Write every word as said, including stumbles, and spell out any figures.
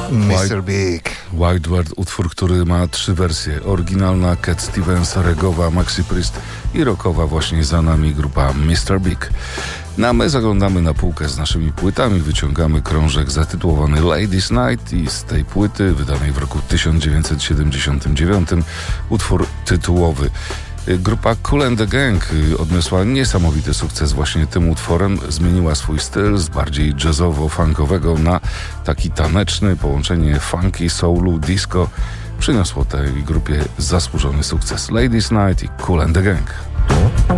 mister Big. Wild World, utwór, który ma trzy wersje. Oryginalna Cat Stevens, regowa Maxi Priest i rockowa właśnie za nami grupa mister Big. No a my zaglądamy na półkę z naszymi płytami, wyciągamy krążek zatytułowany Ladies Night i z tej płyty, wydanej w roku tysiąc dziewięćset siedemdziesiątym dziewiątym, utwór tytułowy. Grupa Kool and the Gang odniosła niesamowity sukces właśnie tym utworem. Zmieniła swój styl z bardziej jazzowo-funkowego na taki taneczny. Połączenie funky, soulu, disco przyniosło tej grupie zasłużony sukces. Ladies Night i Kool and the Gang.